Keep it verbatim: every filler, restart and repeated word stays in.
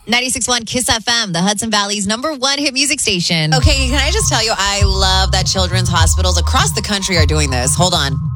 ninety-six point one Kiss F M, the Hudson Valley's number one hit music station. Okay, can I just tell you, I love that children's hospitals across the country are doing this. Hold on.